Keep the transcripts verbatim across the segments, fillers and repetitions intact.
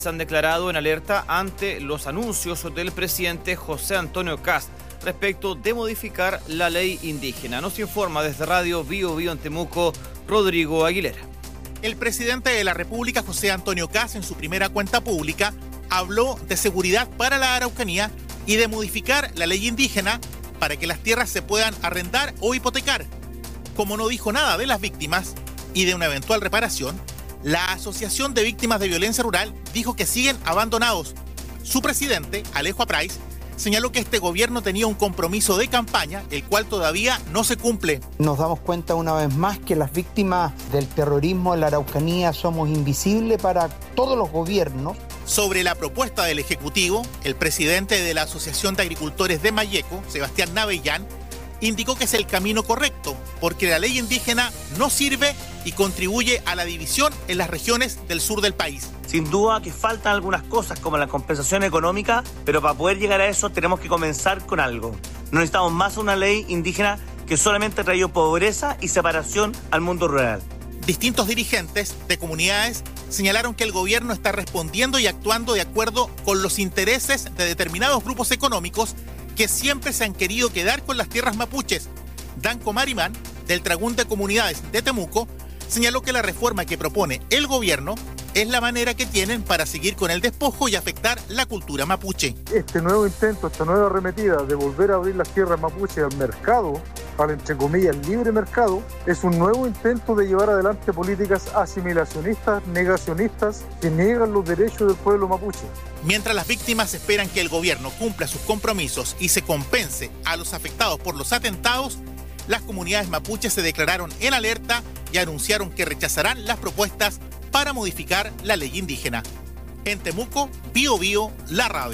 Se han declarado en alerta ante los anuncios del presidente José Antonio Kast respecto de modificar la ley indígena. Nos informa desde Radio Bio Bio en Temuco, Rodrigo Aguilera. El presidente de la República, José Antonio Kast, en su primera cuenta pública, habló de seguridad para la Araucanía y de modificar la ley indígena para que las tierras se puedan arrendar o hipotecar. Como no dijo nada de las víctimas y de una eventual reparación, la Asociación de Víctimas de Violencia Rural dijo que siguen abandonados. Su presidente, Alejo Aprais, señaló que este gobierno tenía un compromiso de campaña, el cual todavía no se cumple. Nos damos cuenta una vez más que las víctimas del terrorismo en la Araucanía somos invisibles para todos los gobiernos. Sobre la propuesta del Ejecutivo, el presidente de la Asociación de Agricultores de Malleco, Sebastián Navellán, indicó que es el camino correcto, porque la ley indígena no sirve y contribuye a la división en las regiones del sur del país. Sin duda que faltan algunas cosas como la compensación económica, pero para poder llegar a eso tenemos que comenzar con algo. No necesitamos más una ley indígena que solamente ha traído pobreza y separación al mundo rural. Distintos dirigentes de comunidades señalaron que el gobierno está respondiendo y actuando de acuerdo con los intereses de determinados grupos económicos que siempre se han querido quedar con las tierras mapuches. Danco Marimán, del Tragún de Comunidades de Temuco, señaló que la reforma que propone el gobierno es la manera que tienen para seguir con el despojo y afectar la cultura mapuche. Este nuevo intento, esta nueva arremetida de volver a abrir las tierras mapuche al mercado, al entre comillas libre mercado, es un nuevo intento de llevar adelante políticas asimilacionistas, negacionistas, que niegan los derechos del pueblo mapuche. Mientras las víctimas esperan que el gobierno cumpla sus compromisos y se compense a los afectados por los atentados, las comunidades mapuches se declararon en alerta y anunciaron que rechazarán las propuestas para modificar la ley indígena. En Temuco, Bio Bio, la radio.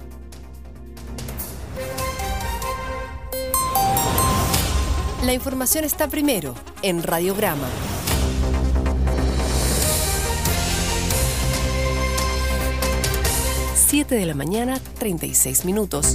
La información está primero en Radiograma. siete de la mañana, treinta y seis minutos.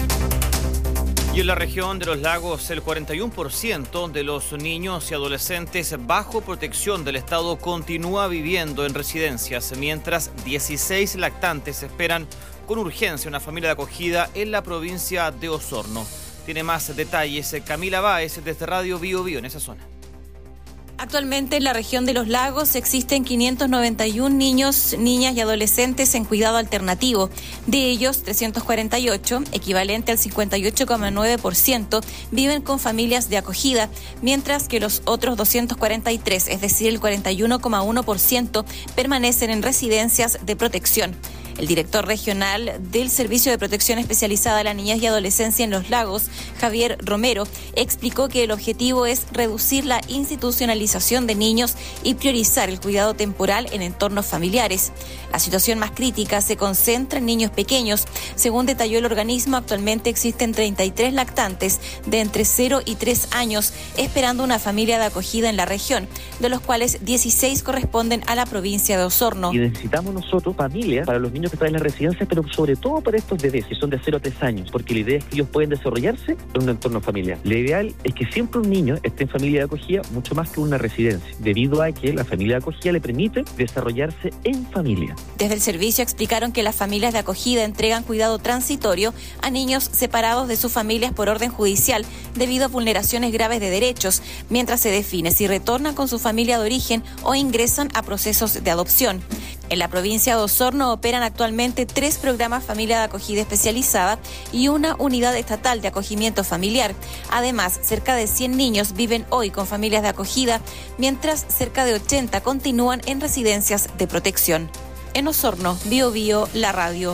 Y en la región de los lagos, el cuarenta y uno por ciento de los niños y adolescentes bajo protección del Estado continúa viviendo en residencias, mientras dieciséis lactantes esperan con urgencia una familia de acogida en la provincia de Osorno. Tiene más detalles Camila Báez desde Radio Bio Bio en esa zona. Actualmente en la región de los lagos existen quinientos noventa y uno niños, niñas y adolescentes en cuidado alternativo. De ellos, trescientos cuarenta y ocho, equivalente al cincuenta y ocho coma nueve por ciento, viven con familias de acogida, mientras que los otros doscientos cuarenta y tres, es decir, el cuarenta y uno coma uno por ciento, permanecen en residencias de protección. El director regional del Servicio de Protección Especializada a la Niñez y Adolescencia en los Lagos, Javier Romero, explicó que el objetivo es reducir la institucionalización de niños y priorizar el cuidado temporal en entornos familiares. La situación más crítica se concentra en niños pequeños. Según detalló el organismo, actualmente existen treinta y tres lactantes de entre cero y tres años esperando una familia de acogida en la región, de los cuales dieciséis corresponden a la provincia de Osorno. Y necesitamos nosotros familias para los niños que están en las residencias, pero sobre todo para estos bebés que son de cero a tres años, porque la idea es que ellos pueden desarrollarse en un entorno familiar. Lo ideal es que siempre un niño esté en familia de acogida mucho más que una residencia, debido a que la familia de acogida le permite desarrollarse en familia. Desde el servicio explicaron que las familias de acogida entregan cuidado transitorio a niños separados de sus familias por orden judicial debido a vulneraciones graves de derechos, mientras se define si retornan con su familia de origen o ingresan a procesos de adopción. En la provincia de Osorno operan actualmente tres programas familia de acogida especializada y una unidad estatal de acogimiento familiar. Además, cerca de cien niños viven hoy con familias de acogida, mientras cerca de ochenta continúan en residencias de protección. En Osorno, Bio Bio, la radio.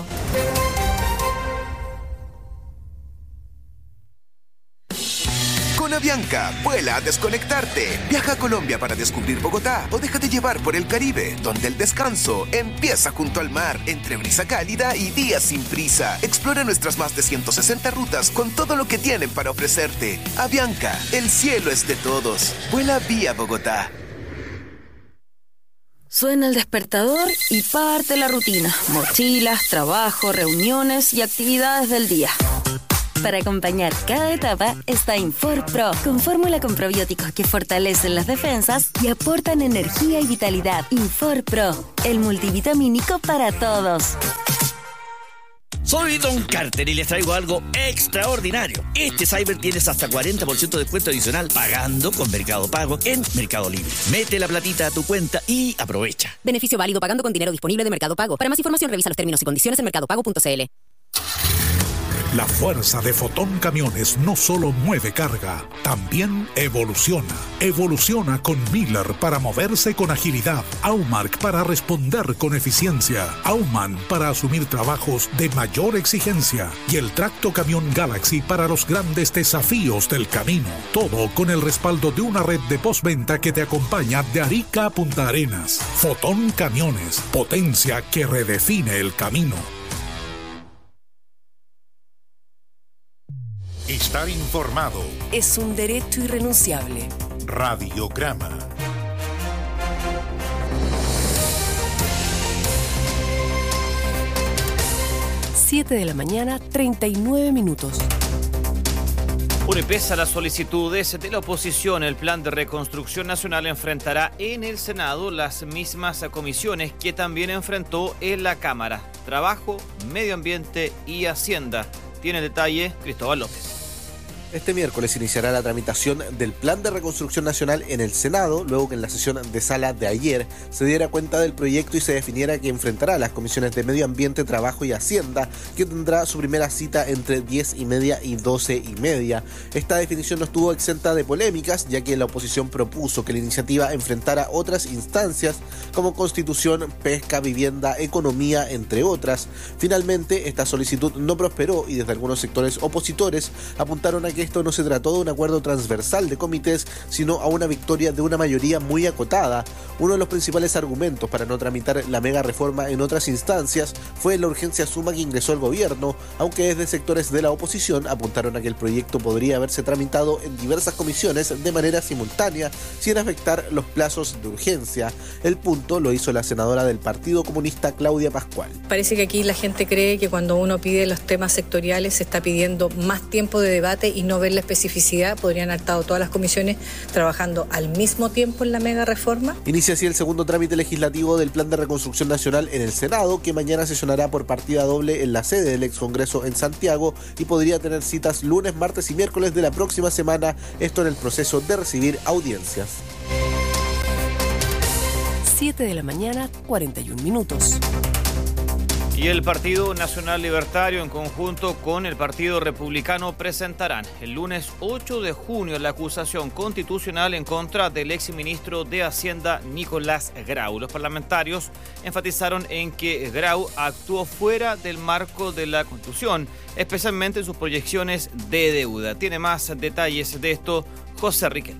Con Avianca, vuela a desconectarte. Viaja a Colombia para descubrir Bogotá o déjate llevar por el Caribe, donde el descanso empieza junto al mar, entre brisa cálida y días sin prisa. Explora nuestras más de ciento sesenta rutas con todo lo que tienen para ofrecerte. Avianca, el cielo es de todos. Vuela vía Bogotá. Suena el despertador y parte la rutina. Mochilas, trabajo, reuniones y actividades del día. Para acompañar cada etapa está Infor Pro, con fórmula con probióticos que fortalecen las defensas y aportan energía y vitalidad. Infor Pro, el multivitamínico para todos. Soy Don Carter y les traigo algo extraordinario. Este Cyber tienes hasta cuarenta por ciento de descuento adicional pagando con Mercado Pago en Mercado Libre. Mete la platita a tu cuenta y aprovecha. Beneficio válido pagando con dinero disponible de Mercado Pago. Para más información revisa los términos y condiciones en mercado pago punto c l. La fuerza de Fotón Camiones no solo mueve carga, también evoluciona. Evoluciona con Miller para moverse con agilidad, Aumark para responder con eficiencia, Auman para asumir trabajos de mayor exigencia y el Tracto Camión Galaxy para los grandes desafíos del camino. Todo con el respaldo de una red de postventa que te acompaña de Arica a Punta Arenas. Fotón Camiones, potencia que redefine el camino. Estar informado es un derecho irrenunciable. Radiograma. siete de la mañana, treinta y nueve minutos. Bueno, y pese a las solicitudes de la oposición, el Plan de Reconstrucción Nacional enfrentará en el Senado las mismas comisiones que también enfrentó en la Cámara: Trabajo, Medio Ambiente y Hacienda. Tiene detalle Cristóbal López. Este miércoles iniciará la tramitación del Plan de Reconstrucción Nacional en el Senado, luego que en la sesión de sala de ayer se diera cuenta del proyecto y se definiera que enfrentará las comisiones de Medio Ambiente, Trabajo y Hacienda, que tendrá su primera cita entre diez y media y doce y media. Esta definición no estuvo exenta de polémicas, ya que la oposición propuso que la iniciativa enfrentara otras instancias como Constitución, Pesca, Vivienda, Economía, entre otras. Finalmente, esta solicitud no prosperó y desde algunos sectores opositores apuntaron a que esto no se trató de un acuerdo transversal de comités, sino a una victoria de una mayoría muy acotada. Uno de los principales argumentos para no tramitar la mega reforma en otras instancias fue la urgencia suma que ingresó el gobierno, aunque desde sectores de la oposición apuntaron a que el proyecto podría haberse tramitado en diversas comisiones de manera simultánea, sin afectar los plazos de urgencia. El punto lo hizo la senadora del Partido Comunista, Claudia Pascual. Parece que aquí la gente cree que cuando uno pide los temas sectoriales se está pidiendo más tiempo de debate y no ver la especificidad. Podrían haber estado todas las comisiones trabajando al mismo tiempo en la mega reforma. Inicia así el segundo trámite legislativo del Plan de Reconstrucción Nacional en el Senado, que mañana sesionará por partida doble en la sede del ex Congreso en Santiago y podría tener citas lunes, martes y miércoles de la próxima semana, esto en el proceso de recibir audiencias. siete de la mañana, cuarenta y un minutos. Y el Partido Nacional Libertario, en conjunto con el Partido Republicano, presentarán el lunes ocho de junio la acusación constitucional en contra del exministro de Hacienda, Nicolás Grau. Los parlamentarios enfatizaron en que Grau actuó fuera del marco de la Constitución, especialmente en sus proyecciones de deuda. Tiene más detalles de esto José Riquelme.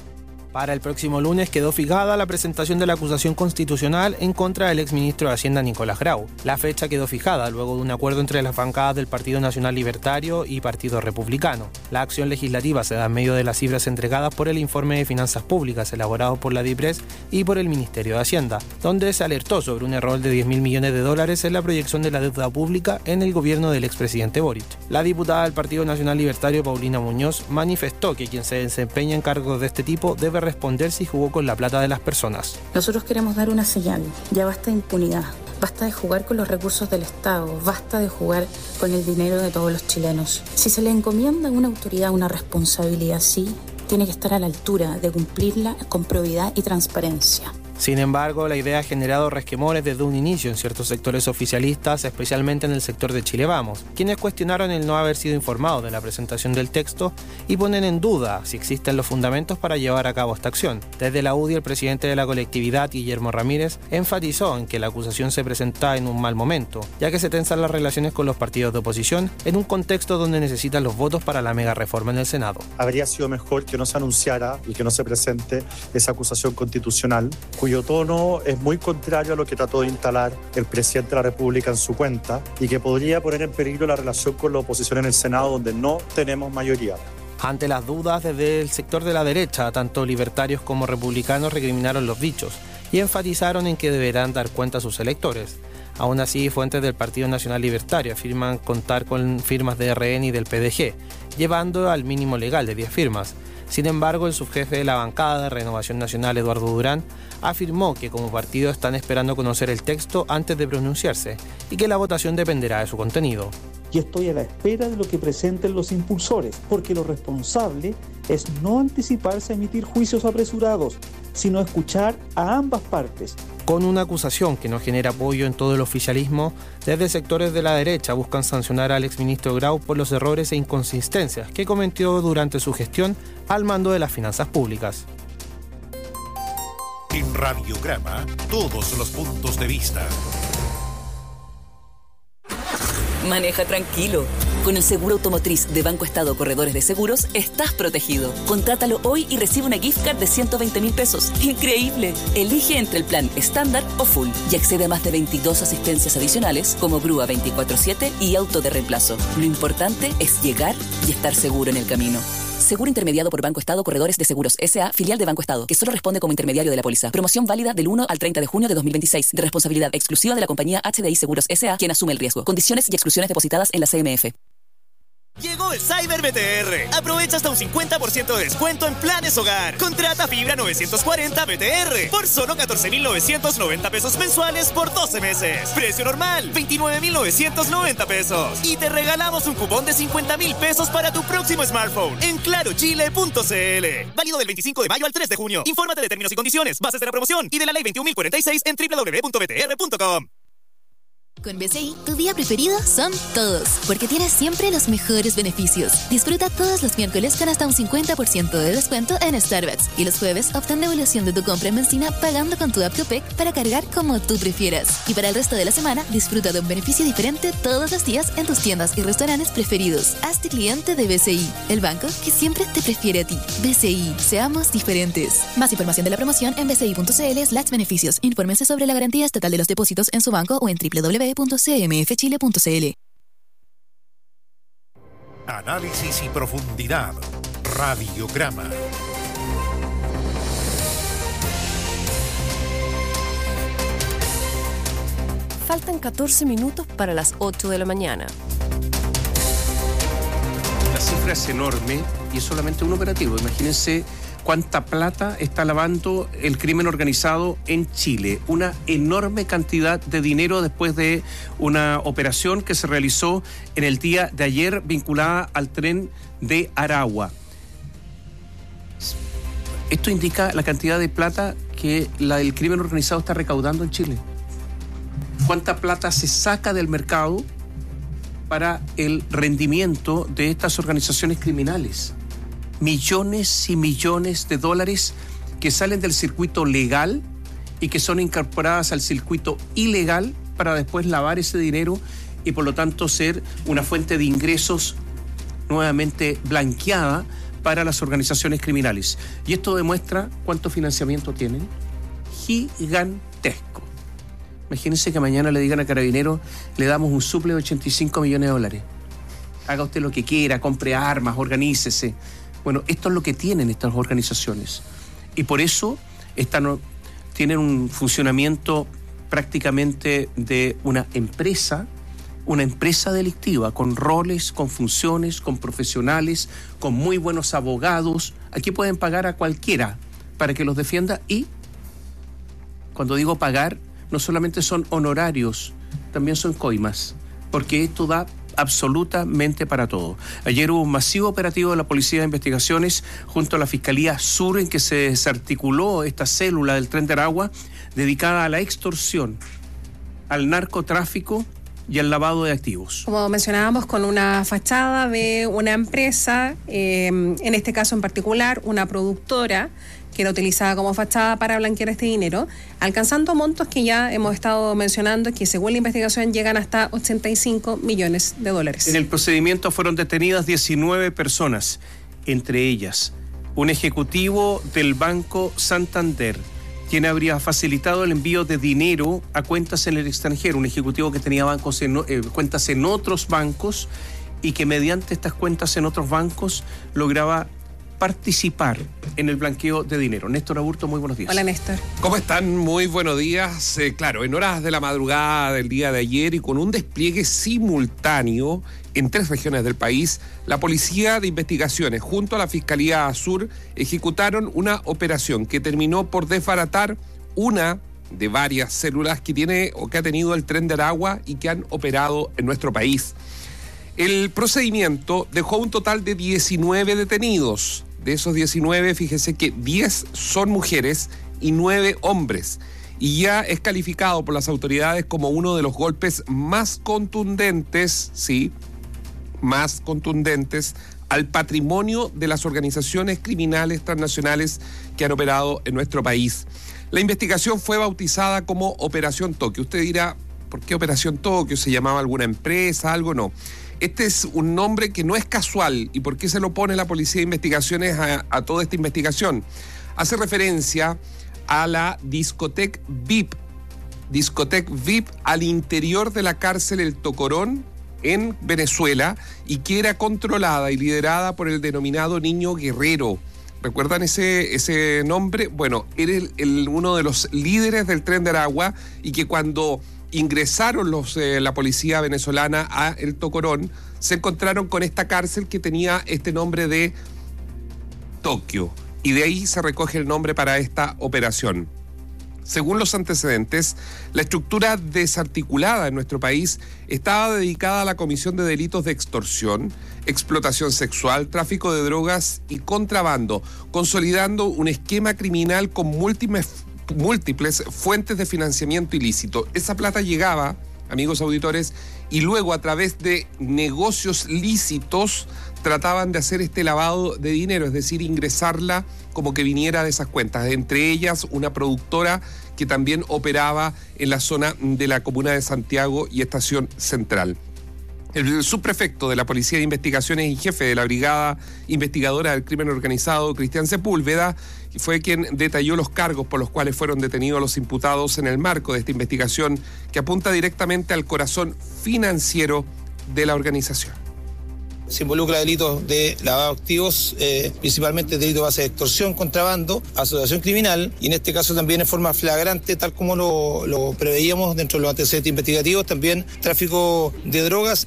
Para el próximo lunes quedó fijada la presentación de la acusación constitucional en contra del exministro de Hacienda Nicolás Grau. La fecha quedó fijada luego de un acuerdo entre las bancadas del Partido Nacional Libertario y Partido Republicano. La acción legislativa se da en medio de las cifras entregadas por el informe de finanzas públicas elaborado por la DIPRES y por el Ministerio de Hacienda, donde se alertó sobre un error de diez mil millones de dólares en la proyección de la deuda pública en el gobierno del expresidente Boric. La diputada del Partido Nacional Libertario, Paulina Muñoz, manifestó que quien se desempeña en cargos de este tipo debe responder si jugó con la plata de las personas. Nosotros queremos dar una señal. Ya basta de impunidad. Basta de jugar con los recursos del Estado. Basta de jugar con el dinero de todos los chilenos. Si se le encomienda a una autoridad una responsabilidad así, tiene que estar a la altura de cumplirla con probidad y transparencia. Sin embargo, la idea ha generado resquemores desde un inicio en ciertos sectores oficialistas, especialmente en el sector de Chile Vamos, quienes cuestionaron el no haber sido informados de la presentación del texto y ponen en duda si existen los fundamentos para llevar a cabo esta acción. Desde la U D I, el presidente de la colectividad, Guillermo Ramírez, enfatizó en que la acusación se presenta en un mal momento, ya que se tensan las relaciones con los partidos de oposición en un contexto donde necesitan los votos para la mega reforma en el Senado. Habría sido mejor que no se anunciara y que no se presente esa acusación constitucional, cuyo tono es muy contrario a lo que trató de instalar el presidente de la República en su cuenta y que podría poner en peligro la relación con la oposición en el Senado, donde no tenemos mayoría. Ante las dudas, desde el sector de la derecha, tanto libertarios como republicanos recriminaron los dichos y enfatizaron en que deberán dar cuenta a sus electores. Aún así, fuentes del Partido Nacional Libertario afirman contar con firmas de R N y del P D G, llevando al mínimo legal de diez firmas. Sin embargo, el subjefe de la bancada de Renovación Nacional, Eduardo Durán, afirmó que como partido están esperando conocer el texto antes de pronunciarse y que la votación dependerá de su contenido. Y estoy a la espera de lo que presenten los impulsores, porque lo responsable es no anticiparse a emitir juicios apresurados, sino escuchar a ambas partes. Con una acusación que no genera apoyo en todo el oficialismo, desde sectores de la derecha buscan sancionar al exministro Grau por los errores e inconsistencias que cometió durante su gestión al mando de las finanzas públicas. En Radiograma, todos los puntos de vista. Maneja tranquilo. Con el seguro automotriz de Banco Estado Corredores de Seguros, estás protegido. Contrátalo hoy y recibe una gift card de ciento veinte mil pesos. ¡Increíble! Elige entre el plan estándar o full y accede a más de veintidós asistencias adicionales como grúa veinticuatro siete y auto de reemplazo. Lo importante es llegar y estar seguro en el camino. Seguro intermediado por Banco Estado Corredores de Seguros S A, filial de Banco Estado, que solo responde como intermediario de la póliza. Promoción válida del uno al treinta de junio de dos mil veintiséis, de responsabilidad exclusiva de la compañía H D I Seguros S A, quien asume el riesgo. Condiciones y exclusiones depositadas en la C M F. Llegó el Cyber B T R. Aprovecha hasta un cincuenta por ciento de descuento en planes hogar. Contrata fibra novecientos cuarenta B T R por solo catorce mil novecientos noventa pesos mensuales por doce meses. Precio normal, veintinueve mil novecientos noventa pesos. Y te regalamos un cupón de cincuenta mil pesos para tu próximo smartphone en claro chile punto c l. Válido del veinticinco de mayo al tres de junio. Infórmate de términos y condiciones, bases de la promoción y de la ley veintiún mil cuarenta y seis en doble u doble u doble u punto b t r punto com. Con B C I, tu día preferido son todos, porque tienes siempre los mejores beneficios. Disfruta todos los miércoles con hasta un cincuenta por ciento de descuento en Starbucks. Y los jueves obtén devolución de tu compra en benzina pagando con tu app Copec para cargar como tú prefieras. Y para el resto de la semana, disfruta de un beneficio diferente todos los días en tus tiendas y restaurantes preferidos. Hazte cliente de B C I, el banco que siempre te prefiere a ti. B C I, seamos diferentes. Más información de la promoción en b c i punto c l slash beneficios. Infórmense sobre la garantía estatal de los depósitos en su banco o en doble u doble u doble u punto c m f chile punto c l. Análisis y profundidad. Radiograma. Faltan catorce minutos para las ocho de la mañana. La cifra es enorme y es solamente un operativo. Imagínense cuánta plata está lavando el crimen organizado en Chile. Una enorme cantidad de dinero después de una operación que se realizó en el día de ayer vinculada al tren de Aragua. Esto indica la cantidad de plata que la, el crimen organizado está recaudando en Chile. Cuánta plata se saca del mercado para el rendimiento de estas organizaciones criminales. Millones y millones de dólares que salen del circuito legal y que son incorporadas al circuito ilegal para después lavar ese dinero y por lo tanto ser una fuente de ingresos nuevamente blanqueada para las organizaciones criminales. Y esto demuestra cuánto financiamiento tienen. Gigantesco. Imagínense que mañana le digan a Carabineros, le damos un suple de ochenta y cinco millones de dólares. Haga usted lo que quiera, compre armas, organícese. Bueno, esto es lo que tienen estas organizaciones. Y por eso están, tienen un funcionamiento prácticamente de una empresa, una empresa delictiva, con roles, con funciones, con profesionales, con muy buenos abogados. Aquí pueden pagar a cualquiera para que los defienda y, cuando digo pagar, no solamente son honorarios, también son coimas, porque esto da absolutamente para todo. Ayer hubo un masivo operativo de la Policía de Investigaciones junto a la Fiscalía Sur en que se desarticuló esta célula del Tren de Aragua dedicada a la extorsión, al narcotráfico y al lavado de activos. Como mencionábamos, con una fachada de una empresa, eh, en este caso en particular, una productora que era utilizada como fachada para blanquear este dinero, alcanzando montos que ya hemos estado mencionando, que según la investigación llegan hasta ochenta y cinco millones de dólares. En el procedimiento fueron detenidas diecinueve personas, entre ellas un ejecutivo del Banco Santander, quien habría facilitado el envío de dinero a cuentas en el extranjero, un ejecutivo que tenía bancos en, eh, cuentas en otros bancos y que mediante estas cuentas en otros bancos lograba participar en el blanqueo de dinero. Néstor Aburto, muy buenos días. Hola, Néstor. ¿Cómo están? Muy buenos días. Eh, claro, en horas de la madrugada del día de ayer y con un despliegue simultáneo en tres regiones del país, la Policía de Investigaciones junto a la Fiscalía Sur ejecutaron una operación que terminó por desbaratar una de varias células que tiene o que ha tenido el Tren de Aragua y que han operado en nuestro país. El procedimiento dejó un total de diecinueve detenidos. De esos diecinueve, fíjese que diez son mujeres y nueve hombres. Y ya es calificado por las autoridades como uno de los golpes más contundentes, sí, más contundentes al patrimonio de las organizaciones criminales transnacionales que han operado en nuestro país. La investigación fue bautizada como Operación Tokio. Usted dirá, ¿por qué Operación Tokio? ¿Se llamaba alguna empresa? Algo no. Este es un nombre que no es casual. ¿Y por qué se lo pone la Policía de Investigaciones a, a toda esta investigación? Hace referencia a la discoteca V I P. Discoteca V I P al interior de la cárcel El Tocorón en Venezuela y que era controlada y liderada por el denominado Niño Guerrero. ¿Recuerdan ese, ese nombre? Bueno, era el, el, uno de los líderes del Tren de Aragua y que cuando ingresaron los, eh, la policía venezolana a El Tocorón, se encontraron con esta cárcel que tenía este nombre de Tokio. Y de ahí se recoge el nombre para esta operación. Según los antecedentes, la estructura desarticulada en nuestro país estaba dedicada a la comisión de delitos de extorsión, explotación sexual, tráfico de drogas y contrabando, consolidando un esquema criminal con múltiples, múltiples fuentes de financiamiento ilícito. Esa plata llegaba, amigos auditores, y luego a través de negocios lícitos trataban de hacer este lavado de dinero, es decir, ingresarla como que viniera de esas cuentas, entre ellas una productora que también operaba en la zona de la comuna de Santiago y Estación Central. El subprefecto de la Policía de Investigaciones y jefe de la Brigada Investigadora del Crimen Organizado, Cristian Sepúlveda, fue quien detalló los cargos por los cuales fueron detenidos los imputados en el marco de esta investigación que apunta directamente al corazón financiero de la organización. Se involucra delitos de lavado de activos, eh, principalmente delitos de base de extorsión, contrabando, asociación criminal y en este caso también en forma flagrante, tal como lo, lo preveíamos dentro de los antecedentes investigativos, también tráfico de drogas.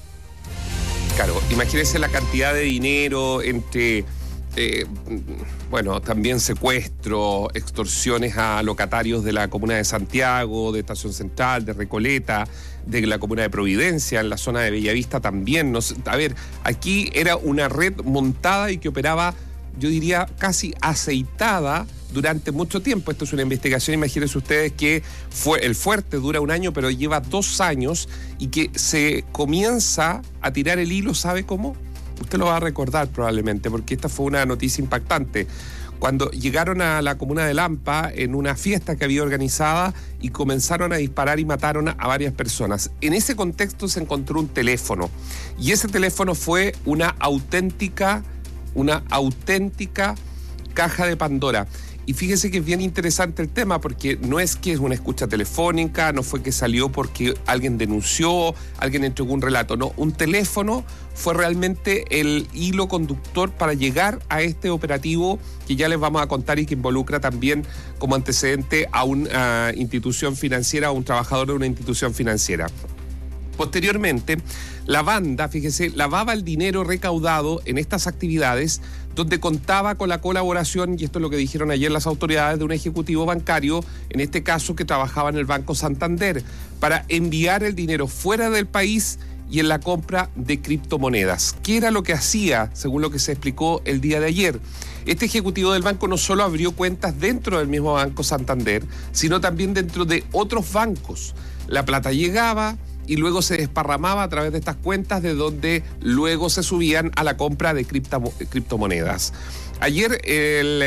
Claro, imagínense la cantidad de dinero entre, eh, bueno, también secuestro, extorsiones a locatarios de la comuna de Santiago, de Estación Central, de Recoleta, de la comuna de Providencia, en la zona de Bellavista también. No sé, a ver, aquí era una red montada y que operaba, yo diría, casi aceitada durante mucho tiempo. Esto es una investigación, imagínense ustedes que fue, el fuerte dura un año, pero lleva dos años y que se comienza a tirar el hilo, ¿sabe cómo? Usted lo va a recordar probablemente, porque esta fue una noticia impactante. Cuando llegaron a la comuna de Lampa en una fiesta que había organizada y comenzaron a disparar y mataron a varias personas. En ese contexto se encontró un teléfono y ese teléfono fue una auténtica, una auténtica caja de Pandora. Y fíjese que es bien interesante el tema porque no es que es una escucha telefónica, no fue que salió porque alguien denunció, alguien entregó un relato, no, un teléfono fue realmente el hilo conductor para llegar a este operativo que ya les vamos a contar y que involucra también como antecedente a una institución financiera, a un trabajador de una institución financiera. Posteriormente, la banda, fíjese, lavaba el dinero recaudado en estas actividades donde contaba con la colaboración, y esto es lo que dijeron ayer las autoridades, de un ejecutivo bancario, en este caso que trabajaba en el Banco Santander, para enviar el dinero fuera del país y en la compra de criptomonedas. ¿Qué era lo que hacía, según lo que se explicó el día de ayer? Este ejecutivo del banco no solo abrió cuentas dentro del mismo Banco Santander, sino también dentro de otros bancos. La plata llegaba y luego se desparramaba a través de estas cuentas, de donde luego se subían a la compra de cripto, criptomonedas. Ayer el,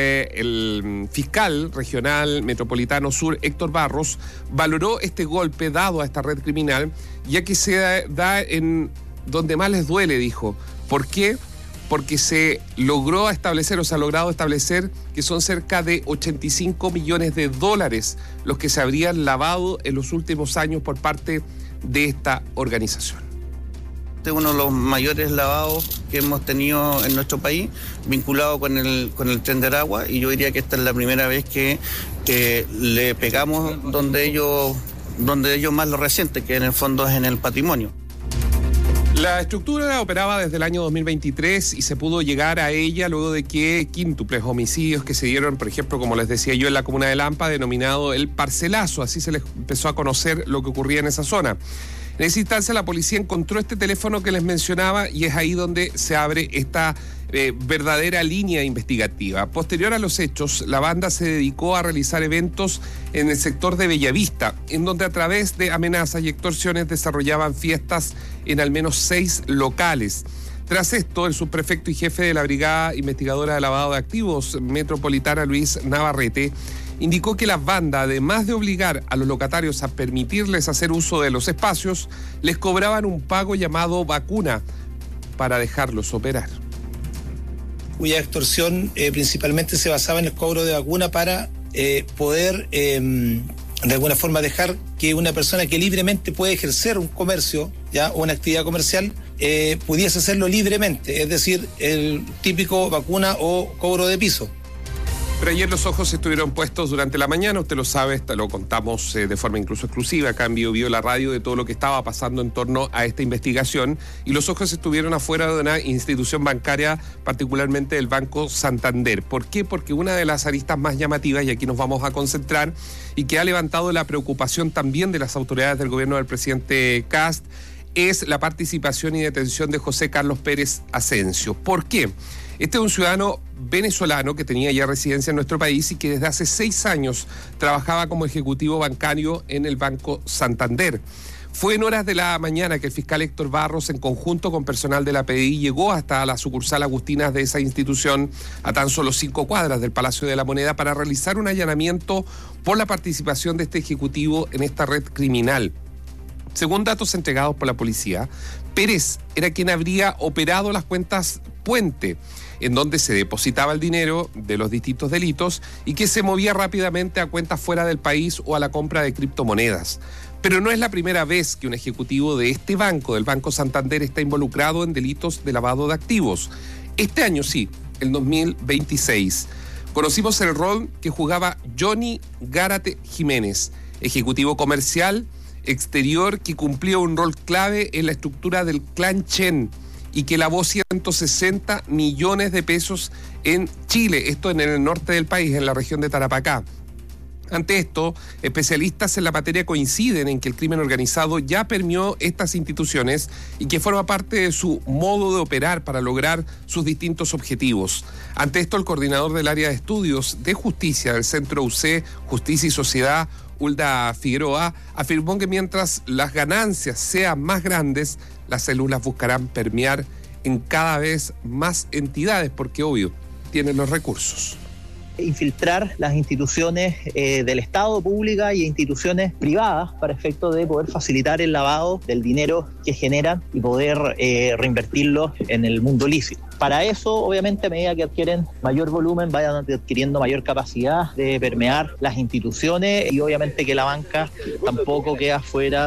el fiscal regional metropolitano sur, Héctor Barros, valoró este golpe dado a esta red criminal, ya que se da en donde más les duele, dijo. ¿Por qué? Porque se logró establecer, o se ha logrado establecer que son cerca de ochenta y cinco millones de dólares los que se habrían lavado en los últimos años por parte de esta organización. Este es uno de los mayores lavados que hemos tenido en nuestro país, vinculado con el, con el Tren de Aragua, y yo diría que esta es la primera vez que, que le pegamos donde ellos, donde ellos más lo resienten, que en el fondo es en el patrimonio. La estructura operaba desde el año dos mil veintitrés y se pudo llegar a ella luego de que quíntuples homicidios que se dieron, por ejemplo, como les decía yo, en la comuna de Lampa, denominado el Parcelazo, así se les empezó a conocer lo que ocurría en esa zona. En esa instancia la policía encontró este teléfono que les mencionaba y es ahí donde se abre esta eh, verdadera línea investigativa. Posterior a los hechos, la banda se dedicó a realizar eventos en el sector de Bellavista, en donde a través de amenazas y extorsiones desarrollaban fiestas en al menos seis locales. Tras esto, el subprefecto y jefe de la Brigada Investigadora de Lavado de Activos Metropolitana, Luis Navarrete, indicó que la banda, además de obligar a los locatarios a permitirles hacer uso de los espacios, les cobraban un pago llamado vacuna para dejarlos operar. Cuya extorsión eh, principalmente se basaba en el cobro de vacuna para eh, poder eh, de alguna forma dejar que una persona que libremente puede ejercer un comercio, ya, o una actividad comercial, eh, pudiese hacerlo libremente, es decir, el típico vacuna o cobro de piso. Pero ayer los ojos estuvieron puestos durante la mañana, usted lo sabe, lo contamos eh, de forma incluso exclusiva, acá en Bio Bio la radio, de todo lo que estaba pasando en torno a esta investigación, y los ojos estuvieron afuera de una institución bancaria, particularmente del Banco Santander. ¿Por qué? Porque una de las aristas más llamativas, y aquí nos vamos a concentrar, y que ha levantado la preocupación también de las autoridades del gobierno del presidente Kast, es la participación y detención de José Carlos Pérez Asensio. ¿Por qué? Este es un ciudadano venezolano que tenía ya residencia en nuestro país y que desde hace seis años trabajaba como ejecutivo bancario en el Banco Santander. Fue en horas de la mañana que el fiscal Héctor Barros, en conjunto con personal de la P D I, llegó hasta la sucursal Agustinas de esa institución, a tan solo cinco cuadras del Palacio de la Moneda, para realizar un allanamiento por la participación de este ejecutivo en esta red criminal. Según datos entregados por la policía, Pérez era quien habría operado las cuentas Puente, en donde se depositaba el dinero de los distintos delitos y que se movía rápidamente a cuentas fuera del país o a la compra de criptomonedas. Pero no es la primera vez que un ejecutivo de este banco, del Banco Santander, está involucrado en delitos de lavado de activos. Este año sí, el dos mil veintiséis. Conocimos el rol que jugaba Johnny Gárate Jiménez, ejecutivo comercial exterior que cumplía un rol clave en la estructura del clan Chen y que lavó ciento sesenta millones de pesos en Chile, esto en el norte del país, en la región de Tarapacá. Ante esto, especialistas en la materia coinciden en que el crimen organizado ya permeó estas instituciones y que forma parte de su modo de operar para lograr sus distintos objetivos. Ante esto, el coordinador del área de estudios de justicia del Centro U C, Justicia y Sociedad, Hulda Figueroa, afirmó que mientras las ganancias sean más grandes, las células buscarán permear en cada vez más entidades, porque obvio, tienen los recursos. Infiltrar las instituciones eh, del Estado, públicas y instituciones privadas para efecto de poder facilitar el lavado del dinero que generan y poder eh, reinvertirlo en el mundo lícito. Para eso, obviamente, a medida que adquieren mayor volumen, vayan adquiriendo mayor capacidad de permear las instituciones y obviamente que la banca tampoco queda fuera.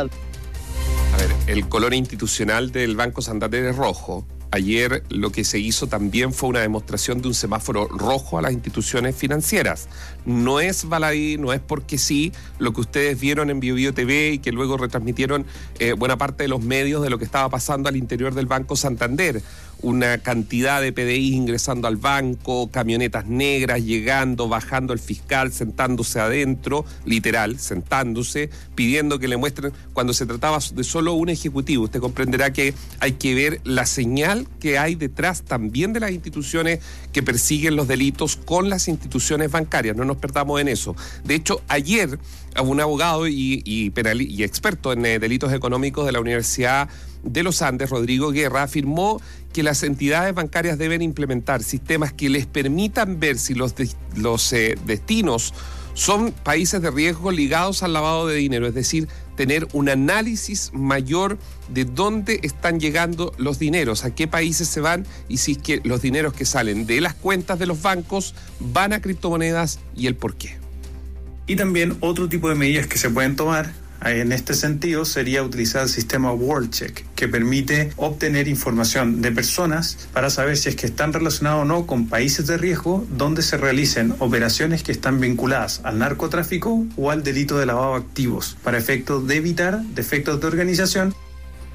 A ver, el color institucional del Banco Santander es rojo. Ayer lo que se hizo también fue una demostración de un semáforo rojo a las instituciones financieras. No es baladí, no es porque sí, lo que ustedes vieron en Bio Bio T V y que luego retransmitieron eh, buena parte de los medios de lo que estaba pasando al interior del Banco Santander. Una cantidad de P D I ingresando al banco, camionetas negras llegando, bajando el fiscal, sentándose adentro, literal, sentándose, pidiendo que le muestren cuando se trataba de solo un ejecutivo. Usted comprenderá que hay que ver la señal que hay detrás también de las instituciones que persiguen los delitos con las instituciones bancarias. No nos perdamos en eso. De hecho, ayer un abogado y, y, penal, y experto en eh, delitos económicos de la Universidad de los Andes, Rodrigo Guerra, afirmó que las entidades bancarias deben implementar sistemas que les permitan ver si los, de, los eh, destinos son países de riesgo ligados al lavado de dinero, es decir, tener un análisis mayor de dónde están llegando los dineros, a qué países se van y si es que los dineros que salen de las cuentas de los bancos van a criptomonedas y el por qué. Y también otro tipo de medidas que se pueden tomar en este sentido sería utilizar el sistema WorldCheck, que permite obtener información de personas para saber si es que están relacionados o no con países de riesgo donde se realicen operaciones que están vinculadas al narcotráfico o al delito de lavado de activos, para efectos de evitar defectos de organización.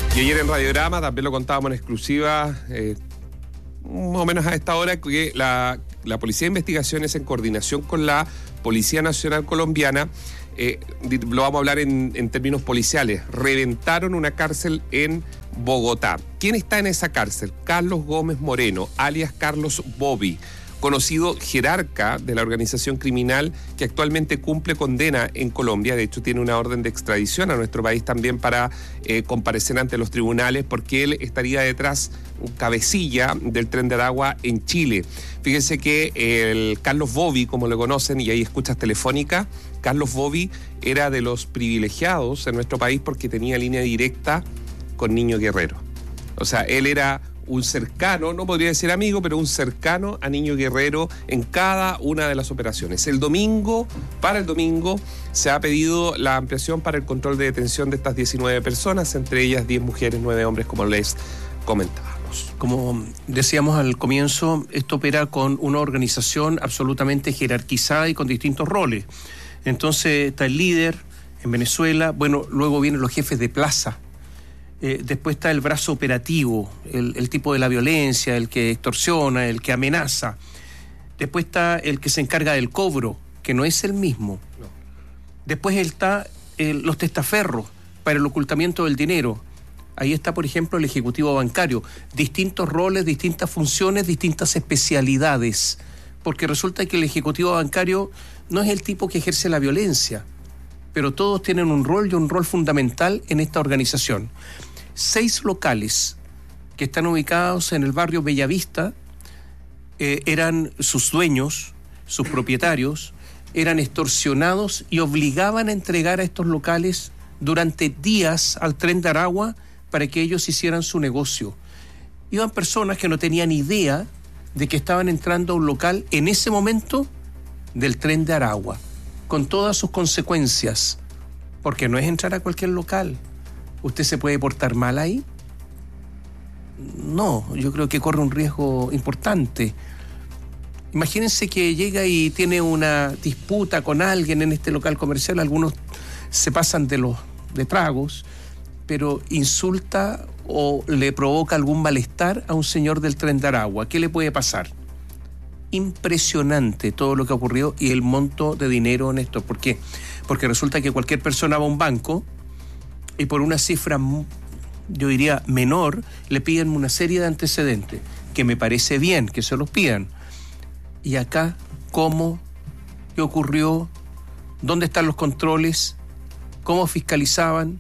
Y ayer en Radiograma también lo contábamos en exclusiva, eh, más o menos a esta hora, que la, la Policía de Investigaciones, en coordinación con la Policía Nacional Colombiana, eh, lo vamos a hablar en, en términos policiales, reventaron una cárcel en Bogotá. ¿Quién está en esa cárcel? Carlos Gómez Moreno, alias Carlos Bobby, conocido jerarca de la organización criminal que actualmente cumple condena en Colombia. De hecho, tiene una orden de extradición a nuestro país también para eh, comparecer ante los tribunales, porque él estaría detrás, cabecilla del Tren de Aragua en Chile. Fíjense que el Carlos Bobby, como lo conocen, y ahí escuchas telefónica, Carlos Bobby era de los privilegiados en nuestro país porque tenía línea directa con Niño Guerrero. O sea, él era un cercano, no podría decir amigo, pero un cercano a Niño Guerrero en cada una de las operaciones. El domingo, para el domingo, se ha pedido la ampliación para el control de detención de estas diecinueve personas, entre ellas diez mujeres, nueve hombres, como les comentábamos. Como decíamos al comienzo, esto opera con una organización absolutamente jerarquizada y con distintos roles. Entonces está el líder en Venezuela, bueno, luego vienen los jefes de plaza. Eh, después está el brazo operativo, el, el tipo de la violencia, el que extorsiona, el que amenaza. Después está el que se encarga del cobro, que no es el mismo. No. Después está el, los testaferros para el ocultamiento del dinero. Ahí está, por ejemplo, el ejecutivo bancario. Distintos roles, distintas funciones, distintas especialidades. Porque resulta que el ejecutivo bancario no es el tipo que ejerce la violencia, pero todos tienen un rol y un rol fundamental en esta organización. Seis locales que están ubicados en el barrio Bellavista eh, eran sus dueños, sus propietarios, eran extorsionados y obligaban a entregar a estos locales durante días al Tren de Aragua para que ellos hicieran su negocio. Iban personas que no tenían idea de que estaban entrando a un local en ese momento del Tren de Aragua, con todas sus consecuencias, porque no es entrar a cualquier local. ¿Usted se puede portar mal ahí? No, yo creo que corre un riesgo importante. Imagínense que llega y tiene una disputa con alguien en este local comercial, algunos se pasan de los de tragos, pero insulta o le provoca algún malestar a un señor del Tren de Aragua. ¿Qué le puede pasar? Impresionante todo lo que ha ocurrido y el monto de dinero en esto. ¿Por qué? Porque resulta que cualquier persona va a un banco y por una cifra, yo diría, menor, le piden una serie de antecedentes, que me parece bien que se los pidan. Y acá, ¿cómo? ¿Qué ocurrió? ¿Dónde están los controles? ¿Cómo fiscalizaban?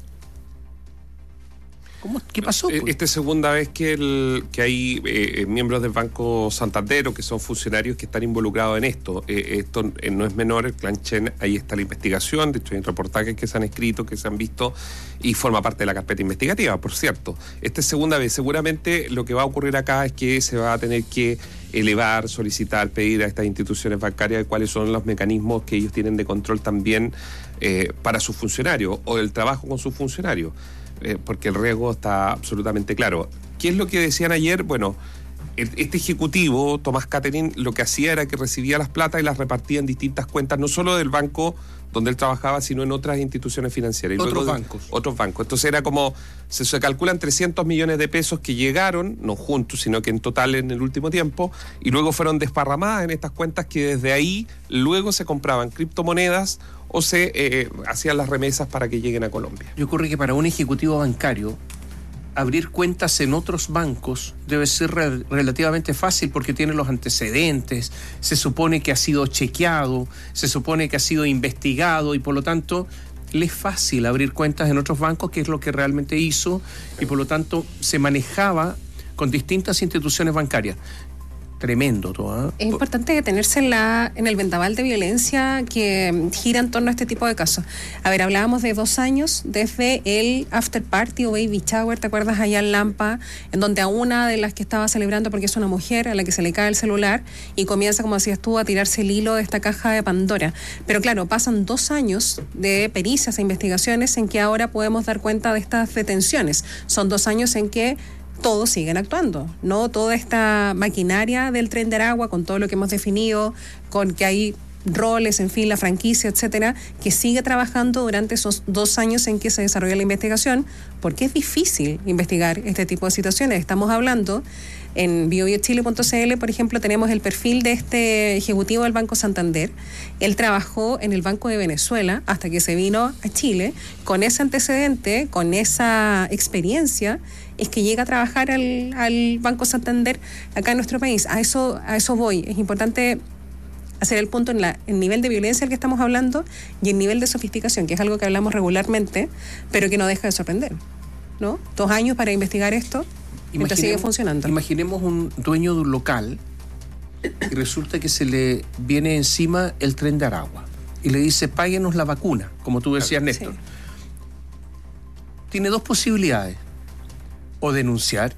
¿Cómo? ¿Qué pasó? Pues? Esta es segunda vez que, el, que hay eh, miembros del Banco Santander, que son funcionarios que están involucrados en esto. Eh, esto eh, no es menor, el Clan Chen, ahí está la investigación, de hecho hay reportajes que se han escrito, que se han visto, y forma parte de la carpeta investigativa, por cierto. Esta es segunda vez. Seguramente lo que va a ocurrir acá es que se va a tener que elevar, solicitar, pedir a estas instituciones bancarias cuáles son los mecanismos que ellos tienen de control también eh, para sus funcionarios, o el trabajo con sus funcionarios. Eh, porque el riesgo está absolutamente claro. ¿Qué es lo que decían ayer? Bueno, el, este ejecutivo, Tomás Catherine, lo que hacía era que recibía las plata y las repartía en distintas cuentas, no solo del banco donde él trabajaba, sino en otras instituciones financieras. Y otros luego bancos. De, otros bancos. Entonces era como, se, se calculan trescientos millones de pesos que llegaron, no juntos, sino que en total en el último tiempo, y luego fueron desparramadas en estas cuentas que desde ahí luego se compraban criptomonedas o se eh, hacían las remesas para que lleguen a Colombia. Y ocurre que para un ejecutivo bancario, abrir cuentas en otros bancos debe ser re- relativamente fácil porque tiene los antecedentes, se supone que ha sido chequeado, se supone que ha sido investigado y por lo tanto le es fácil abrir cuentas en otros bancos, que es lo que realmente hizo, y por lo tanto se manejaba con distintas instituciones bancarias. Tremendo todo, ¿eh? Es importante detenerse en, la, en el vendaval de violencia que gira en torno a este tipo de casos. A ver, hablábamos de dos años desde el after party o baby shower, ¿te acuerdas? Allá en Lampa, en donde a una de las que estaba celebrando, porque es una mujer a la que se le cae el celular y comienza, como decías tú, a tirarse el hilo de esta caja de Pandora. Pero claro, pasan dos años de pericias e investigaciones en que ahora podemos dar cuenta de estas detenciones. Son dos años en que todos siguen actuando, ¿no? Toda esta maquinaria del Tren de Aragua, con todo lo que hemos definido, con que hay roles, en fin, la franquicia, etcétera, que sigue trabajando durante esos dos años en que se desarrolla la investigación, porque es difícil investigar este tipo de situaciones. Estamos hablando, en bio bio chile punto c l, por ejemplo, tenemos el perfil de este ejecutivo del Banco Santander. Él trabajó en el Banco de Venezuela hasta que se vino a Chile. Con ese antecedente, con esa experiencia, es que llega a trabajar al, al Banco Santander acá en nuestro país. A eso, a eso voy. Es importante hacer el punto en la, el nivel de violencia del que estamos hablando y el nivel de sofisticación, que es algo que hablamos regularmente, pero que no deja de sorprender, ¿no? Dos años para investigar esto, mientras sigue funcionando. Imaginemos un dueño de un local y resulta que se le viene encima el Tren de Aragua y le dice, páguenos la vacuna, como tú decías, Néstor. Sí. Tiene dos posibilidades: o denunciar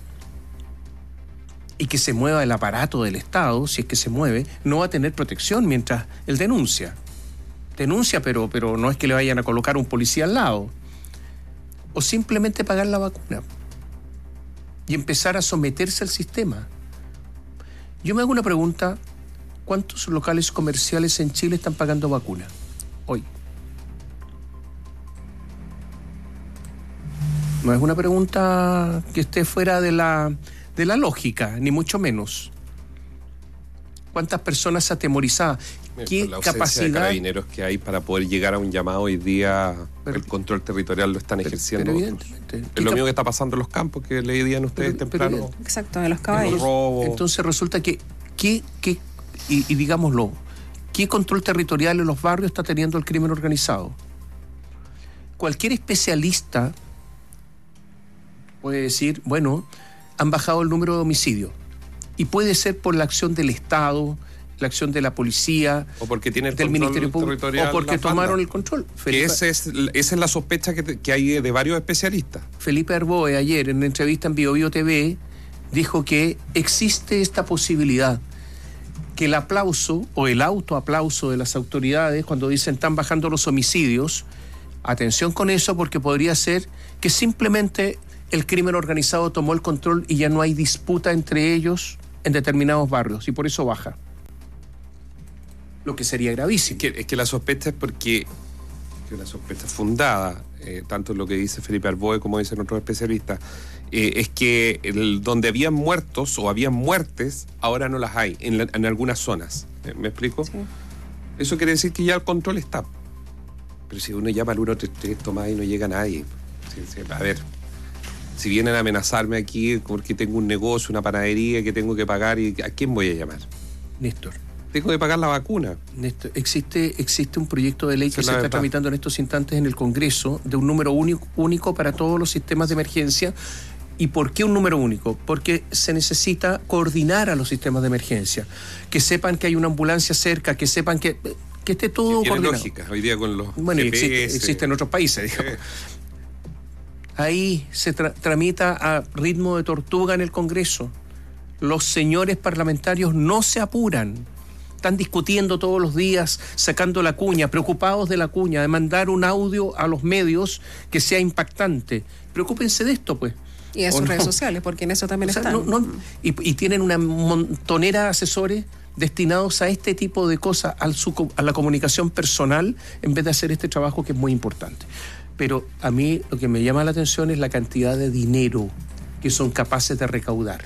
y que se mueva el aparato del Estado. Si es que se mueve, no va a tener protección mientras él denuncia. Denuncia, pero, pero no es que le vayan a colocar un policía al lado. O simplemente pagar la vacuna y empezar a someterse al sistema. Yo me hago una pregunta: ¿cuántos locales comerciales en Chile están pagando vacuna hoy? No es una pregunta que esté fuera de la, de la lógica, ni mucho menos. ¿Cuántas personas atemorizadas? ¿Qué la capacidad de carabineros que hay para poder llegar a un llamado hoy día? Pero, el control territorial lo están pero, ejerciendo. Pero evidentemente. Es lo mismo que está pasando en los campos, que leían ustedes pero, temprano. Pero, exacto, de los caballos. Robo. Entonces resulta que, que, que y, y digámoslo, ¿qué control territorial en los barrios está teniendo el crimen organizado? Cualquier especialista puede decir, bueno, han bajado el número de homicidios. Y puede ser por la acción del Estado, la acción de la policía, o porque tiene el del Ministerio Público, o porque tomaron el control. Felipe, ese es, esa es la sospecha que, que hay de varios especialistas. Felipe Arboe ayer en una entrevista en Bio Bio T V dijo que existe esta posibilidad, que el aplauso o el autoaplauso de las autoridades cuando dicen están bajando los homicidios, atención con eso, porque podría ser que simplemente el crimen organizado tomó el control y ya no hay disputa entre ellos en determinados barrios y por eso baja. Lo que sería gravísimo. Es que, es que la sospecha es porque, que una sospecha fundada, eh, tanto lo que dice Felipe Arboe como dicen otros especialistas, eh, es que el, donde habían muertos o habían muertes, ahora no las hay en, la, en algunas zonas. ¿Me, me explico? Sí. Eso quiere decir que ya el control está. Pero si uno llama al uno tres tres, toma y no llega nadie. Sí, sí, a ver, si vienen a amenazarme aquí porque tengo un negocio, una panadería que tengo que pagar, ¿y a quién voy a llamar? Néstor. Tengo que pagar la vacuna. Néstor, existe, existe un proyecto de ley que se está verdad. tramitando en estos instantes en el Congreso de un número único, único para todos los sistemas de emergencia. ¿Y por qué un número único? Porque se necesita coordinar a los sistemas de emergencia. Que sepan que hay una ambulancia cerca, que sepan que, que esté todo que coordinado. Lógica, hoy día con los Bueno, y existe, existe en otros países, digamos. Ahí se tra- tramita a ritmo de tortuga en el Congreso. Los señores parlamentarios no se apuran. Están discutiendo todos los días, sacando la cuña, preocupados de la cuña, de mandar un audio a los medios que sea impactante. Preocúpense de esto, pues. Y de sus no? redes sociales, porque en eso también o sea, están. No, no, y, y tienen una montonera de asesores destinados a este tipo de cosas, al su, a la comunicación personal, en vez de hacer este trabajo que es muy importante. Pero a mí lo que me llama la atención es la cantidad de dinero que son capaces de recaudar.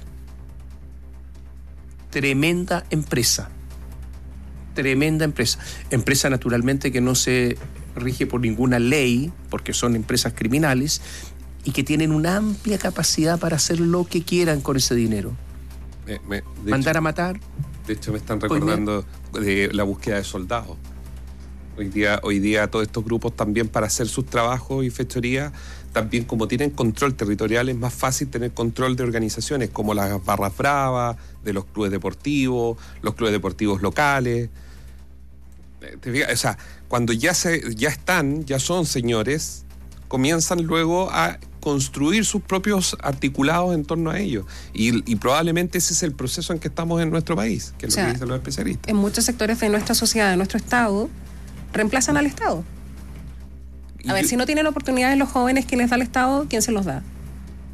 Tremenda empresa. Tremenda empresa. Empresa naturalmente que no se rige por ninguna ley, porque son empresas criminales, y que tienen una amplia capacidad para hacer lo que quieran con ese dinero. Me, me, Mandar hecho, a matar. De hecho me están recordando de la búsqueda de soldados. Hoy día, hoy día todos estos grupos también para hacer sus trabajos y fechorías, también como tienen control territorial, es más fácil tener control de organizaciones como las barras bravas, de los clubes deportivos, los clubes deportivos locales. ¿Te fijas? O sea, cuando ya, se, ya están, ya son señores, comienzan luego a construir sus propios articulados en torno a ellos. Y, y probablemente ese es el proceso en que estamos en nuestro país, que es o lo sea, que dicen los especialistas. En muchos sectores de nuestra sociedad, de nuestro Estado, reemplazan al Estado. A ver, yo, si no tienen oportunidades los jóvenes que les da el Estado, ¿quién se los da?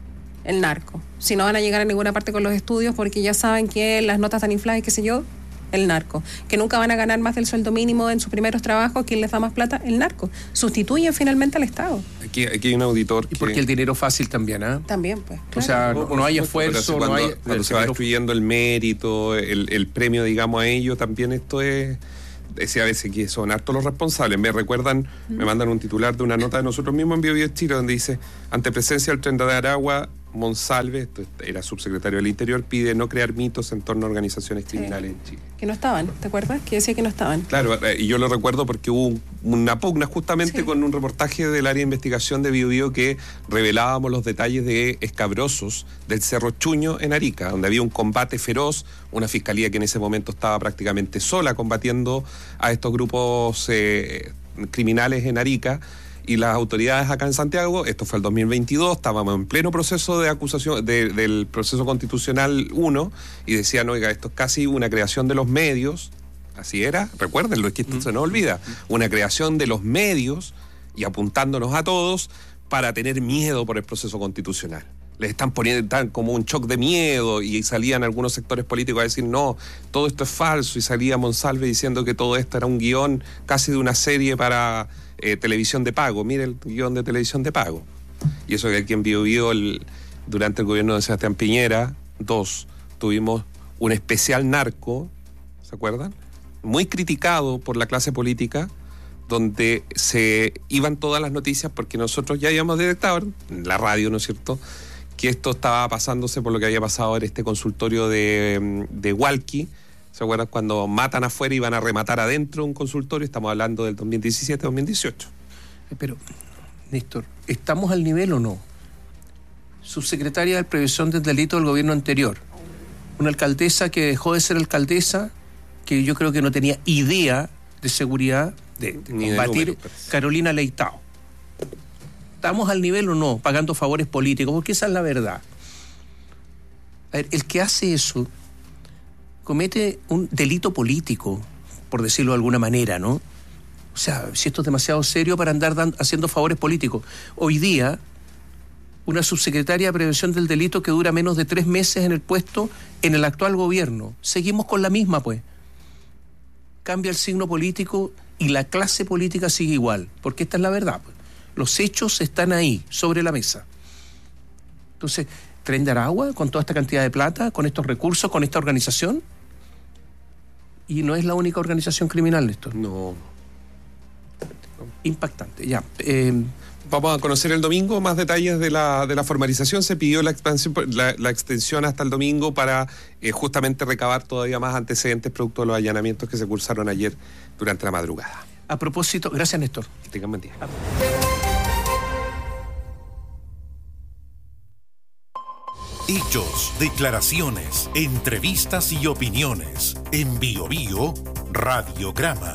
El narco. Si no van a llegar a ninguna parte con los estudios porque ya saben que las notas están infladas y qué sé yo, el narco. Que nunca van a ganar más del sueldo mínimo en sus primeros trabajos, ¿quién les da más plata? El narco. Sustituyen finalmente al Estado. Aquí, aquí hay un auditor que... Y porque el dinero fácil también, ¿ah? ¿eh? También, pues. Claro. O sea, no, no hay esfuerzo, cuando, no hay... Cuando se va destruyendo el mérito, el, el premio, digamos, a ello, también esto es... Decía a veces que son hartos los responsables. Me recuerdan, mm. me mandan un titular de una nota de nosotros mismos en Bio Bio Chile, donde dice: ante presencia del Tren de Aragua, Monsalve, esto era subsecretario del Interior, pide no crear mitos en torno a organizaciones criminales sí. en Chile. Que no estaban, ¿te acuerdas? Que decía que no estaban. Claro, y yo lo recuerdo porque hubo una pugna justamente sí. con un reportaje del área de investigación de Bio Bio que revelábamos los detalles de escabrosos del Cerro Chuño en Arica, donde había un combate feroz, una fiscalía que en ese momento estaba prácticamente sola combatiendo a estos grupos eh, criminales en Arica. Y las autoridades acá en Santiago, esto fue el dos mil veintidós, estábamos en pleno proceso de acusación de, del proceso constitucional uno y decían, oiga, esto es casi una creación de los medios, así era, recuérdenlo, es que esto mm. se nos olvida, una creación de los medios y apuntándonos a todos para tener miedo por el proceso constitucional. Les están poniendo tan como un shock de miedo y salían algunos sectores políticos a decir, no, todo esto es falso, y salía Monsalve diciendo que todo esto era un guión casi de una serie para... Eh, televisión de pago, mire el guión de televisión de pago. Y eso que aquí en Bio Bio, el, durante el gobierno de Sebastián Piñera, dos, tuvimos un especial narco, ¿se acuerdan? Muy criticado por la clase política, donde se iban todas las noticias, porque nosotros ya habíamos detectado, en la radio, ¿no es cierto?, que esto estaba pasándose por lo que había pasado en este consultorio de, de Hualqui. ¿Se acuerdan cuando matan afuera y van a rematar adentro un consultorio? Estamos hablando del dos mil diecisiete dos mil dieciocho. Pero, Néstor, ¿estamos al nivel o no? Subsecretaria de Prevención del Delito del gobierno anterior. Una alcaldesa que dejó de ser alcaldesa, que yo creo que no tenía idea de seguridad, de, de combatir, de número, Carolina Leitao. ¿Estamos al nivel o no? Pagando favores políticos, porque esa es la verdad. A ver, el que hace eso comete un delito político, por decirlo de alguna manera, ¿no? O sea, si esto es demasiado serio para andar dando, haciendo favores políticos. Hoy día, una subsecretaria de Prevención del Delito que dura menos de tres meses en el puesto en el actual gobierno. Seguimos con la misma, pues. Cambia el signo político y la clase política sigue igual, porque esta es la verdad, pues. Los hechos están ahí, sobre la mesa. Entonces, Tren de Aragua, con toda esta cantidad de plata, con estos recursos, con esta organización. Y no es la única organización criminal, Néstor. No. Impactante, ya. Eh, Vamos a conocer el domingo más detalles de la, de la formalización. Se pidió la, expansión, la, la extensión hasta el domingo para eh, justamente recabar todavía más antecedentes producto de los allanamientos que se cursaron ayer durante la madrugada. A propósito, gracias, Néstor. Que tengan buen día. Hechos, declaraciones, entrevistas y opiniones. En Bio Bio, Radiograma.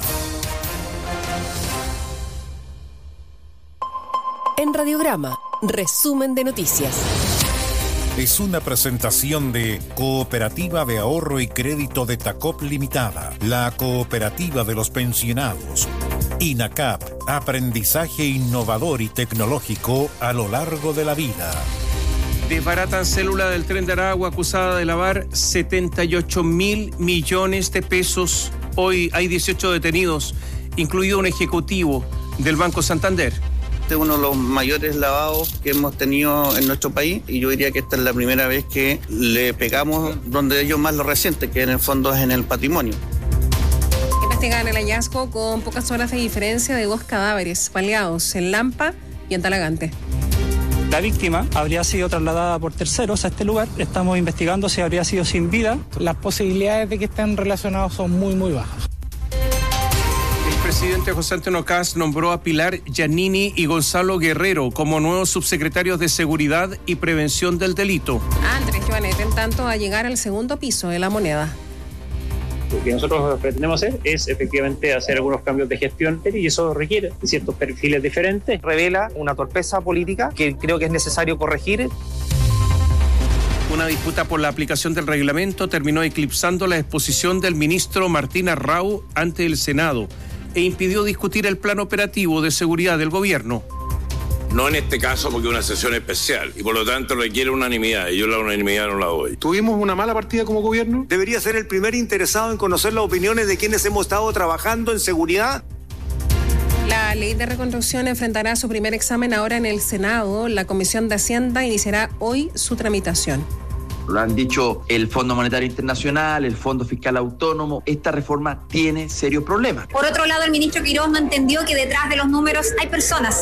En Radiograma, resumen de noticias. Es una presentación de Cooperativa de Ahorro y Crédito de Tacop Limitada, la cooperativa de los pensionados. INACAP, aprendizaje innovador y tecnológico a lo largo de la vida. Desbaratan célula del Tren de Aragua acusada de lavar setenta y ocho mil millones de pesos. Hoy hay dieciocho detenidos, incluido un ejecutivo del Banco Santander. Este es uno de los mayores lavados que hemos tenido en nuestro país y yo diría que esta es la primera vez que le pegamos donde ellos más lo resienten, que en el fondo es en el patrimonio. Investigan el hallazgo con pocas horas de diferencia de dos cadáveres baleados en Lampa y en Talagante. La víctima habría sido trasladada por terceros a este lugar. Estamos investigando si habría sido sin vida. Las posibilidades de que estén relacionados son muy, muy bajas. El presidente José Antonio Kast nombró a Pilar Giannini y Gonzalo Guerrero como nuevos subsecretarios de Seguridad y Prevención del Delito. Andrés Joanet, en tanto, a llegar al segundo piso de La Moneda. Lo que nosotros pretendemos hacer es efectivamente hacer algunos cambios de gestión y eso requiere ciertos perfiles diferentes. Revela una torpeza política que creo que es necesario corregir. Una disputa por la aplicación del reglamento terminó eclipsando la exposición del ministro Martín Arrau ante el Senado e impidió discutir el plan operativo de seguridad del gobierno. No en este caso porque es una sesión especial y por lo tanto requiere unanimidad y yo la unanimidad no la doy. ¿Tuvimos una mala partida como gobierno? Debería ser el primer interesado en conocer las opiniones de quienes hemos estado trabajando en seguridad. La ley de reconstrucción enfrentará su primer examen ahora en el Senado. La Comisión de Hacienda iniciará hoy su tramitación. Lo han dicho el Fondo Monetario Internacional, el Fondo Fiscal Autónomo. Esta reforma tiene serios problemas. Por otro lado, el ministro Quirós no entendió que detrás de los números hay personas.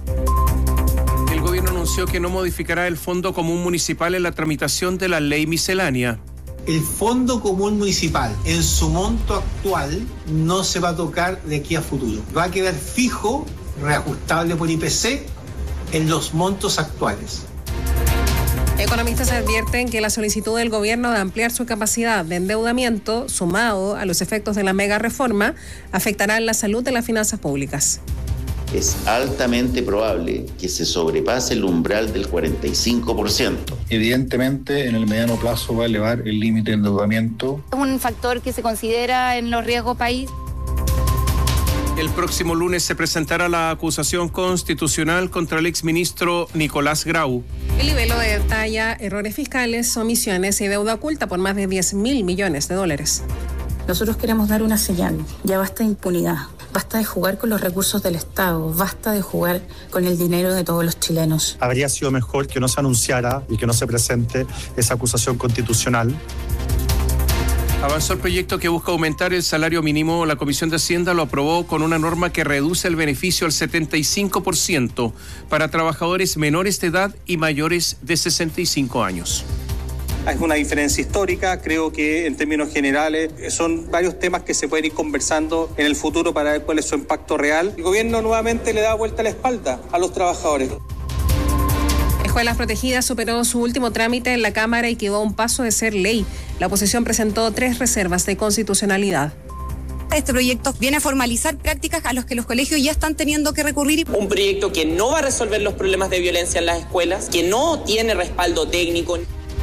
El gobierno anunció que no modificará el Fondo Común Municipal en la tramitación de la ley miscelánea. El Fondo Común Municipal, en su monto actual, no se va a tocar de aquí a futuro. Va a quedar fijo, reajustable por I P C, en los montos actuales. Economistas advierten que la solicitud del gobierno de ampliar su capacidad de endeudamiento, sumado a los efectos de la mega reforma, afectará la salud de las finanzas públicas. Es altamente probable que se sobrepase el umbral del cuarenta y cinco por ciento. Evidentemente, en el mediano plazo va a elevar el límite de endeudamiento. Es un factor que se considera en los riesgos país. El próximo lunes se presentará la acusación constitucional contra el exministro Nicolás Grau. El libelo detalla errores fiscales, omisiones y deuda oculta por más de diez mil millones de dólares. Nosotros queremos dar una señal. Ya basta de impunidad. Basta de jugar con los recursos del Estado. Basta de jugar con el dinero de todos los chilenos. Habría sido mejor que no se anunciara y que no se presente esa acusación constitucional. Avanzó el proyecto que busca aumentar el salario mínimo. La Comisión de Hacienda lo aprobó con una norma que reduce el beneficio al setenta y cinco por ciento para trabajadores menores de edad y mayores de sesenta y cinco años. Es una diferencia histórica, creo que en términos generales son varios temas que se pueden ir conversando en el futuro para ver cuál es su impacto real. El gobierno nuevamente le da vuelta a la espalda a los trabajadores. Escuelas Protegidas superó su último trámite en la Cámara y quedó a un paso de ser ley. La oposición presentó tres reservas de constitucionalidad. Este proyecto viene a formalizar prácticas a las que los colegios ya están teniendo que recurrir. Un proyecto que no va a resolver los problemas de violencia en las escuelas, que no tiene respaldo técnico.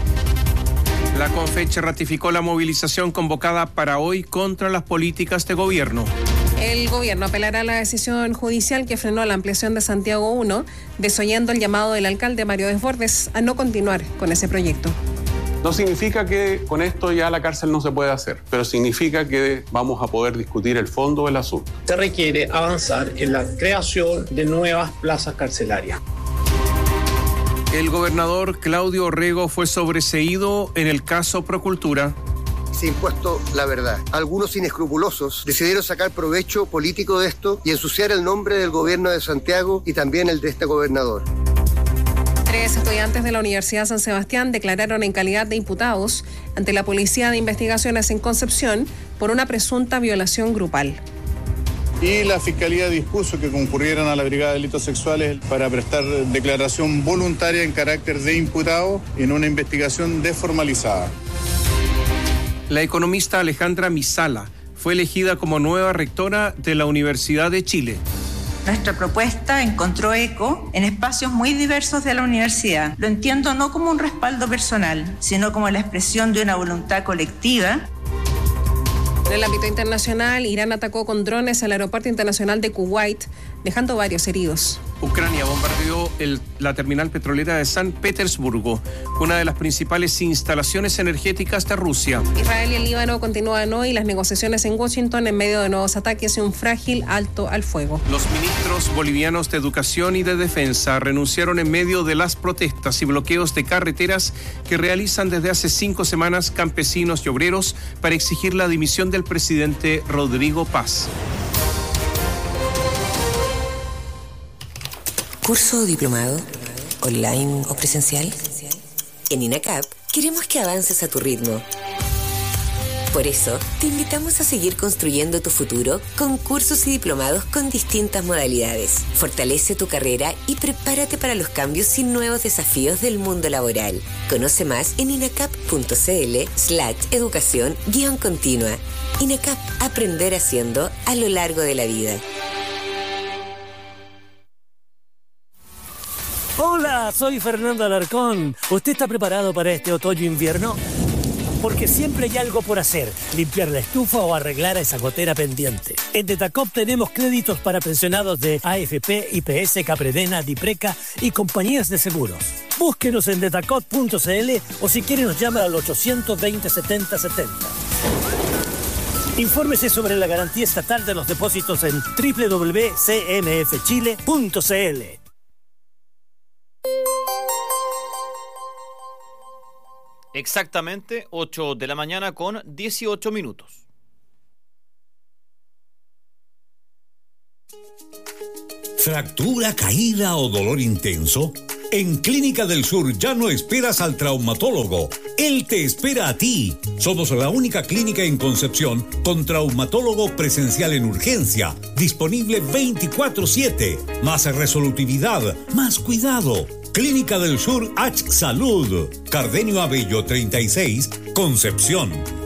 La Confeche ratificó la movilización convocada para hoy contra las políticas de gobierno. El gobierno apelará a la decisión judicial que frenó la ampliación de Santiago uno, desoyendo el llamado del alcalde Mario Desbordes a no continuar con ese proyecto. No significa que con esto ya la cárcel no se puede hacer, pero significa que vamos a poder discutir el fondo del asunto. Se requiere avanzar en la creación de nuevas plazas carcelarias. El gobernador Claudio Orrego fue sobreseído en el caso Procultura. Se ha impuesto la verdad. Algunos inescrupulosos decidieron sacar provecho político de esto y ensuciar el nombre del gobierno de Santiago y también el de este gobernador. Tres estudiantes de la Universidad San Sebastián declararon en calidad de imputados ante la Policía de Investigaciones en Concepción por una presunta violación grupal. Y la Fiscalía dispuso que concurrieran a la Brigada de Delitos Sexuales para prestar declaración voluntaria en carácter de imputado en una investigación desformalizada. La economista Alejandra Misala fue elegida como nueva rectora de la Universidad de Chile. Nuestra propuesta encontró eco en espacios muy diversos de la universidad. Lo entiendo no como un respaldo personal, sino como la expresión de una voluntad colectiva. En el ámbito internacional, Irán atacó con drones el aeropuerto internacional de Kuwait, dejando varios heridos. Ucrania bombardeó el, la terminal petrolera de San Petersburgo, una de las principales instalaciones energéticas de Rusia. Israel y el Líbano continúan hoy las negociaciones en Washington en medio de nuevos ataques y un frágil alto al fuego. Los ministros bolivianos de Educación y de Defensa renunciaron en medio de las protestas y bloqueos de carreteras que realizan desde hace cinco semanas campesinos y obreros para exigir la dimisión del presidente Rodrigo Paz. ¿Curso o diplomado? ¿Online o presencial? En INACAP queremos que avances a tu ritmo. Por eso, te invitamos a seguir construyendo tu futuro con cursos y diplomados con distintas modalidades. Fortalece tu carrera y prepárate para los cambios y nuevos desafíos del mundo laboral. Conoce más en inacap.cl slash educación guión continua. INACAP, aprender haciendo a lo largo de la vida. Hola, soy Fernando Alarcón. ¿Usted está preparado para este otoño-invierno? porque siempre hay algo por hacer, limpiar la estufa o arreglar a esa gotera pendiente. En Detacop tenemos créditos para pensionados de A F P, I P S, Capredena, Dipreca y compañías de seguros. Búsquenos en detacop punto c l o si quiere nos llama al ochocientos veinte, setenta setenta. Infórmese sobre la garantía estatal de los depósitos en doble u doble u doble u punto c m f chile punto c l. Exactamente ocho de la mañana con dieciocho minutos. ¿Fractura, caída o dolor intenso? En Clínica del Sur ya no esperas al traumatólogo. Él te espera a ti. Somos la única clínica en Concepción con traumatólogo presencial en urgencia, disponible veinticuatro siete. Más resolutividad, más cuidado. Clínica del Sur H Salud. Cardenio Abello treinta y seis, Concepción.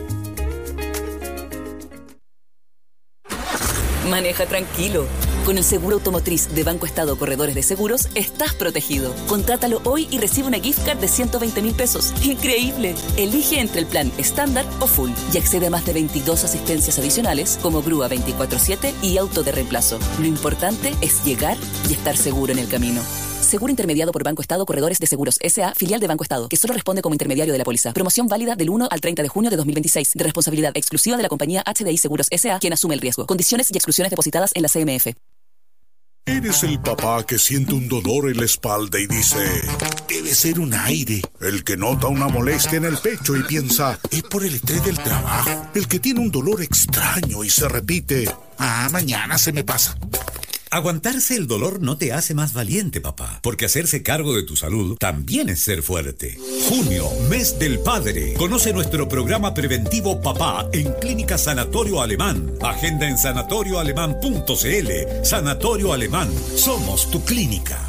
Maneja tranquilo. Con el seguro automotriz de Banco Estado Corredores de Seguros, estás protegido. Contrátalo hoy y recibe una gift card de ciento veinte mil pesos. ¡Increíble! Elige entre el plan estándar o full y accede a más de veintidós asistencias adicionales como grúa veinticuatro siete y auto de reemplazo. Lo importante es llegar y estar seguro en el camino. Seguro intermediado por Banco Estado Corredores de Seguros S A, filial de Banco Estado, que solo responde como intermediario de la póliza. Promoción válida del uno al treinta de junio de dos mil veintiséis, de responsabilidad exclusiva de la compañía H D I Seguros S A, quien asume el riesgo. Condiciones y exclusiones depositadas en la C M F. Eres el papá que siente un dolor en la espalda y dice, debe ser un aire. El que nota una molestia en el pecho y piensa, es por el estrés del trabajo. El que tiene un dolor extraño y se repite, ah, mañana se me pasa. Aguantarse el dolor no te hace más valiente, papá, porque hacerse cargo de tu salud también es ser fuerte. Junio, mes del padre. Conoce nuestro programa preventivo Papá en Clínica Sanatorio Alemán. Agenda en sanatorioalemán punto c l. Sanatorio Alemán. Somos tu clínica.